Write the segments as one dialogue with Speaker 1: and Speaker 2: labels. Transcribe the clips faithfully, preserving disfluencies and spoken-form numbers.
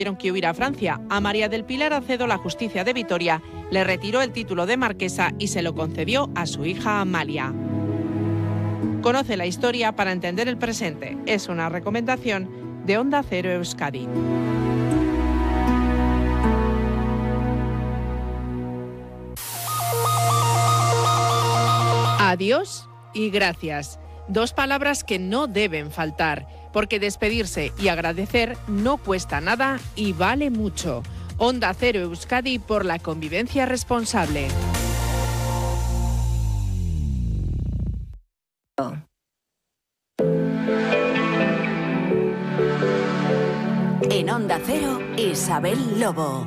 Speaker 1: Tuvieron que huir a Francia. A María del Pilar Acedo la justicia de Vitoria le retiró el título de marquesa y se lo concedió a su hija Amalia. Conoce la historia para entender el presente. Es una recomendación de Onda Cero Euskadi. Adiós y gracias. Dos palabras que no deben faltar, porque despedirse y agradecer no cuesta nada y vale mucho. Onda Cero Euskadi por la convivencia responsable.
Speaker 2: En Onda Cero, Isabel Lobo.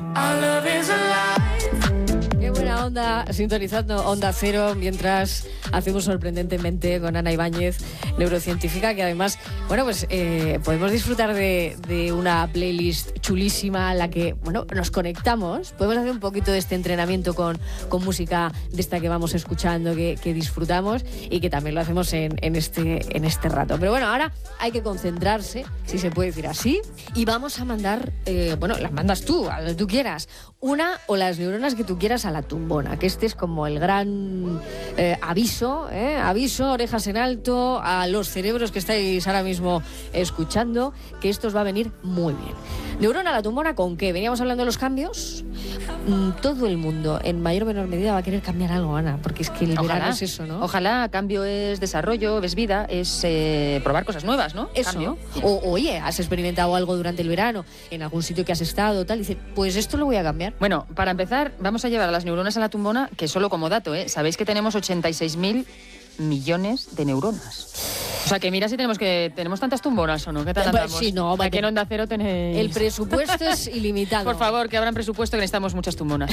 Speaker 3: Qué buena onda, sintonizando Onda Cero mientras hacemos sorprendentemente con Ana Ibáñez, neurocientífica, que además, bueno, pues eh, podemos disfrutar de, de una playlist chulísima en la que, bueno, nos conectamos, podemos hacer un poquito de este entrenamiento con, con música de esta que vamos escuchando, que, que disfrutamos y que también lo hacemos en, en, este, en este rato. Pero bueno, ahora hay que concentrarse, si se puede decir así, y vamos a mandar, eh, bueno, las mandas tú, a donde tú quieras, una o las neuronas que tú quieras a la tumbona, que este es como el gran eh, aviso, eh, aviso, orejas en alto, a los cerebros que estáis ahora mismo escuchando, que esto os va a venir muy bien. Neurona a la tumbona, ¿con qué? Veníamos hablando de los cambios. Mm, todo el mundo, en mayor o menor medida, va a querer cambiar algo, Ana, porque es que el
Speaker 4: Ojalá.
Speaker 3: verano es eso, ¿no?
Speaker 4: Ojalá, cambio es desarrollo, es vida, es eh, probar cosas nuevas, ¿no?
Speaker 3: Eso.
Speaker 4: Cambio.
Speaker 3: O, oye, has experimentado algo durante el verano, en algún sitio que has estado, tal, y dices, pues esto lo voy a cambiar.
Speaker 4: Bueno, para empezar, vamos a llevar a las neuronas a la tumbona, que solo como dato, ¿eh? Sabéis que tenemos ochenta y seis mil millones de neuronas. O sea, que mira si tenemos que tenemos tantas tumbonas o no. ¿Qué tal
Speaker 3: Pues
Speaker 4: andamos?
Speaker 3: sí, no,
Speaker 4: Aquí en Onda Cero tenéis...
Speaker 3: El presupuesto es ilimitado.
Speaker 4: Por favor, que abran presupuesto, que necesitamos muchas tumbonas.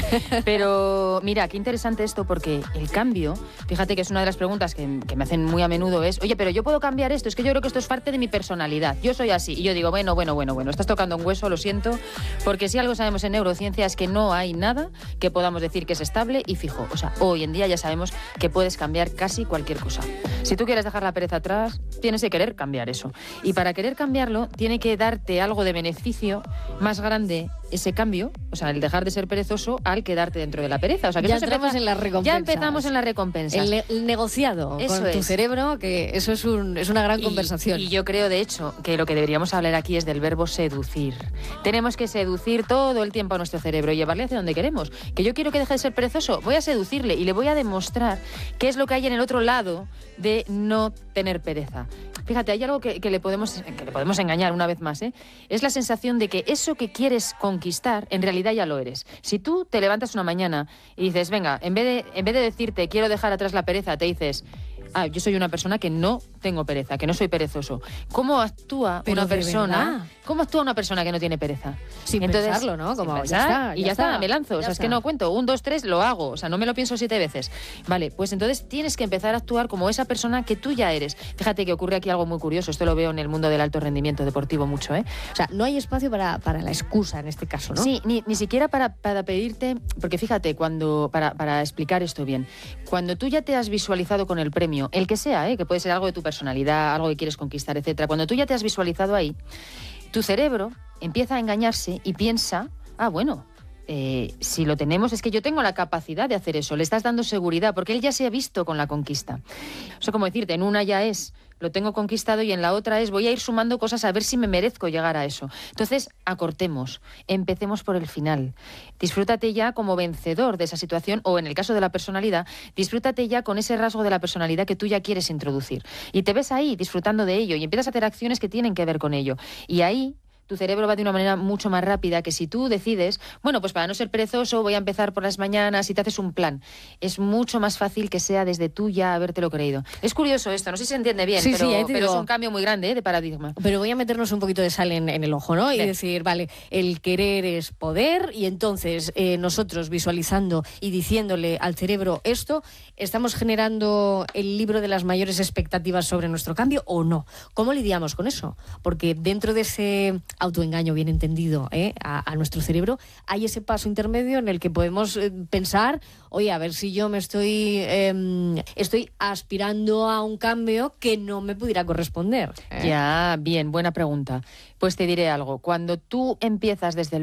Speaker 4: Pero mira, qué interesante esto, porque el cambio, fíjate que es una de las preguntas que, que me hacen muy a menudo es, oye, pero yo puedo cambiar esto, es que yo creo que esto es parte de mi personalidad. Yo soy así. Y yo digo, bueno, bueno, bueno, bueno, estás tocando un hueso, lo siento, porque si algo sabemos en neurociencia es que no hay nada que podamos decir que es estable y fijo. O sea, hoy en día ya sabemos que puedes cambiar casi cualquier cosa. Si tú quieres dejar la pereza atrás, tienes que querer cambiar eso. Y para querer cambiarlo, tiene que darte algo de beneficio más grande ese cambio, o sea, el dejar de ser perezoso al quedarte dentro de la pereza. O sea, que
Speaker 3: ya
Speaker 4: eso
Speaker 3: entramos
Speaker 4: empieza,
Speaker 3: en las recompensas.
Speaker 4: Ya empezamos en las recompensas.
Speaker 3: El, ne- el negociado
Speaker 4: eso
Speaker 3: con
Speaker 4: es.
Speaker 3: tu cerebro, que eso es, un, es una gran
Speaker 4: y,
Speaker 3: conversación.
Speaker 4: Y yo creo, de hecho, que lo que deberíamos hablar aquí es del verbo seducir. Tenemos que seducir todo el tiempo a nuestro cerebro y llevarle hacia donde queremos. Que yo quiero que deje de ser perezoso, voy a seducirle y le voy a demostrar qué es lo que hay en el otro lado de no tener pereza. Fíjate, hay algo que, que, le podemos, que le podemos engañar una vez más, ¿eh? Es la sensación de que eso que quieres conquistar, en realidad ya lo eres. Si tú te levantas una mañana y dices, venga, en vez de, en vez de decirte quiero dejar atrás la pereza, te dices, ah, yo soy una persona que no tengo pereza, que no soy perezoso. ¿Cómo actúa
Speaker 3: Pero
Speaker 4: una
Speaker 3: de
Speaker 4: persona?
Speaker 3: verdad.
Speaker 4: ¿Cómo actúa una persona que no tiene pereza?
Speaker 3: Sin
Speaker 4: Entonces,
Speaker 3: pensarlo, ¿no? Como,
Speaker 4: sin
Speaker 3: ya
Speaker 4: pensar,
Speaker 3: está,
Speaker 4: y
Speaker 3: ya
Speaker 4: ya está,
Speaker 3: está,
Speaker 4: me lanzo. O
Speaker 3: ya
Speaker 4: sea, es
Speaker 3: está.
Speaker 4: que no cuento. Un, dos, tres, lo hago. O sea, no me lo pienso siete veces. Vale, pues entonces tienes que empezar a actuar como esa persona que tú ya eres. Fíjate que ocurre aquí algo muy curioso. Esto lo veo en el mundo del alto rendimiento deportivo mucho, ¿eh?
Speaker 3: O sea, no hay espacio para, para la excusa en este caso, ¿no?
Speaker 4: Sí, ni, ni siquiera para, para pedirte, porque fíjate, cuando para, para explicar esto bien, cuando tú ya te has visualizado con el premio, el que sea, ¿eh? Que puede ser algo de tu personalidad, algo que quieres conquistar, etcétera. Cuando tú ya te has visualizado ahí, tu cerebro empieza a engañarse y piensa, ah, bueno, eh, si lo tenemos es que yo tengo la capacidad de hacer eso, le estás dando seguridad, porque él ya se ha visto con la conquista. O sea, como decirte, en una ya es, lo tengo conquistado, y en la otra es, voy a ir sumando cosas a ver si me merezco llegar a eso. Entonces, acortemos, empecemos por el final. Disfrútate ya como vencedor de esa situación, o en el caso de la personalidad, disfrútate ya con ese rasgo de la personalidad que tú ya quieres introducir. Y te ves ahí disfrutando de ello, y empiezas a hacer acciones que tienen que ver con ello. Y ahí tu cerebro va de una manera mucho más rápida que si tú decides, bueno, pues para no ser perezoso voy a empezar por las mañanas, y te haces un plan. Es mucho más fácil que sea desde tú ya habértelo creído. Es curioso esto, no sé si se entiende bien,
Speaker 3: Sí,
Speaker 4: pero,
Speaker 3: sí, ahí te
Speaker 4: pero
Speaker 3: digo.
Speaker 4: es un cambio muy grande, ¿eh? De paradigma.
Speaker 3: Pero voy a meternos un poquito de sal en, en el ojo, ¿no? Y
Speaker 4: Bien.
Speaker 3: decir, vale, el querer es poder, y entonces eh, nosotros visualizando y diciéndole al cerebro esto, ¿estamos generando el libro de las mayores expectativas sobre nuestro cambio o no? ¿Cómo lidiamos con eso? Porque dentro de ese autoengaño bien entendido, ¿eh? a, a nuestro cerebro, hay ese paso intermedio en el que podemos eh, pensar, oye, a ver si yo me estoy, eh, estoy aspirando a un cambio que no me pudiera corresponder. ¿eh?
Speaker 4: Ya, bien, buena pregunta. Pues te diré algo. Cuando tú empiezas desde el